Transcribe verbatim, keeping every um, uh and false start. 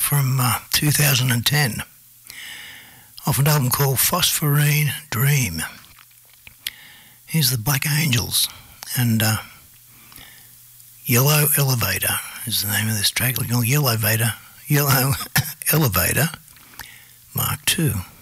from uh, two thousand ten off an album called Phosphorene Dream. Here's the Black Angels, and uh, Yellow Elevator is the name of this track. Yellow Elevator, Yellow Elevator Mark two.